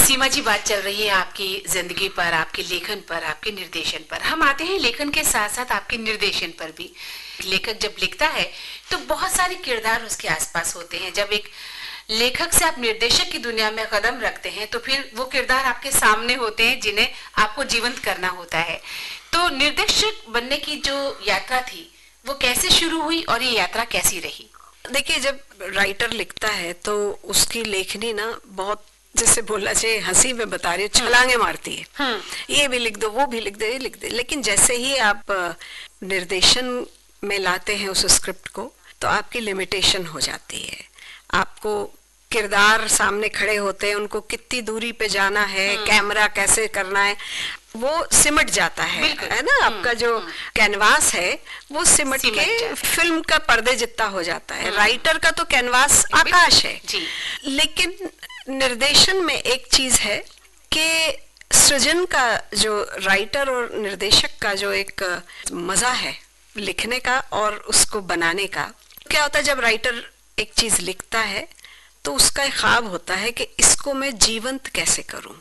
सीमा जी, बात चल रही है आपकी जिंदगी पर, आपके लेखन पर, आपके निर्देशन पर। हम आते हैं लेखन के साथ साथ आपके निर्देशन पर भी। लेखक जब लिखता है तो बहुत सारे किरदार उसके आसपास होते हैं। जब एक लेखक से आप निर्देशक की दुनिया में कदम रखते हैं तो फिर वो किरदार आपके सामने होते हैं जिन्हें आपको जीवंत करना होता है। तो निर्देशक बनने की जो यात्रा थी वो कैसे शुरू हुई और ये यात्रा कैसी रही? देखिए, जब राइटर लिखता है तो उसकी लेखनी ना बहुत, जैसे बोलना चाहिए, हंसी में बता रही हूँ, छलांगे मारती है। ये भी लिख दो, वो भी लिख दो, ये लिख दो। लेकिन जैसे ही आप निर्देशन में लाते हैं उस स्क्रिप्ट को तो आपकी लिमिटेशन हो जाती है। आपको किरदार सामने खड़े होते हैं, उनको कितनी दूरी पे जाना है, कैमरा कैसे करना है, वो सिमट जाता है ना। आपका जो कैनवास है वो सिमट के फिल्म का पर्दे जितना हो जाता है। राइटर का तो कैनवास आकाश है। लेकिन निर्देशन में एक चीज है कि सृजन का, जो राइटर और निर्देशक का जो एक मजा है लिखने का और उसको बनाने का। क्या होता है जब राइटर एक चीज लिखता है तो उसका एक ख्वाब होता है कि इसको मैं जीवंत कैसे करूं।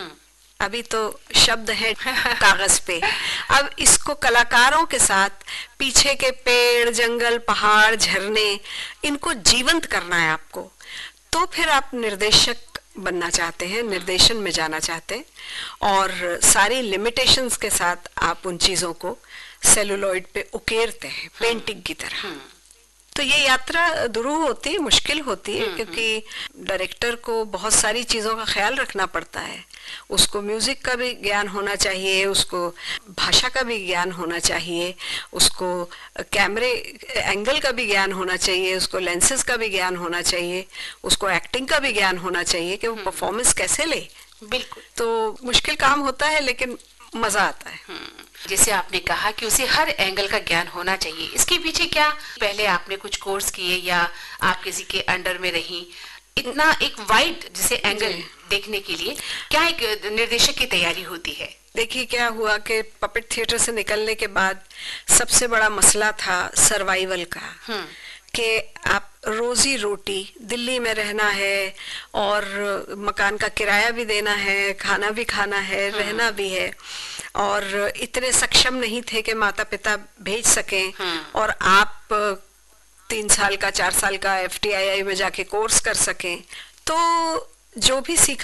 अभी तो शब्द है कागज पे, अब इसको कलाकारों के साथ पीछे के पेड़, जंगल, पहाड़, झरने, इनको जीवंत करना है आपको। तो फिर आप निर्देशक बनना चाहते हैं, निर्देशन में जाना चाहते हैं और सारी लिमिटेशंस के साथ आप उन चीजों को सेलुलॉइड पे उकेरते हैं पेंटिंग की तरह। तो ये यात्रा दुरूह होती है, मुश्किल होती है, क्योंकि डायरेक्टर को बहुत सारी चीजों का ख्याल रखना पड़ता है। उसको म्यूजिक का भी ज्ञान होना चाहिए, उसको भाषा का भी ज्ञान होना चाहिए, उसको कैमरे एंगल का भी ज्ञान होना चाहिए, उसको लेंसेज का भी ज्ञान होना चाहिए, उसको एक्टिंग का भी ज्ञान होना चाहिए कि वो परफॉर्मेंस कैसे ले। बिल्कुल। तो मुश्किल काम होता है लेकिन मजा आता है। जैसे आपने कहा कि उसे हर एंगल का ज्ञान होना चाहिए, इसके पीछे क्या पहले आपने कुछ कोर्स किए या आप किसी के अंडर में रही? इतना एक वाइड जैसे एंगल देखने के लिए क्या एक निर्देशक की तैयारी होती है? देखिए, क्या हुआ कि पपेट थिएटर से निकलने के बाद सबसे बड़ा मसला था सर्वाइवल का, कि आप रोजी रोटी, दिल्ली में रहना है और मकान का किराया भी देना है, खाना भी खाना है, रहना भी है, और इतने सक्षम नहीं थे कि माता पिता भेज सकें और आप 3 साल का 4 साल का FTII में जाके कोर्स कर सकें। तो जो भी सीखा